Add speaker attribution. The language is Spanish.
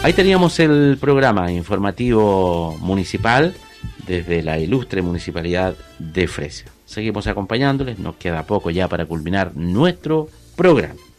Speaker 1: Ahí teníamos el programa informativo municipal desde la ilustre municipalidad de Fresia. Seguimos acompañándoles, nos queda poco ya para culminar nuestro programa.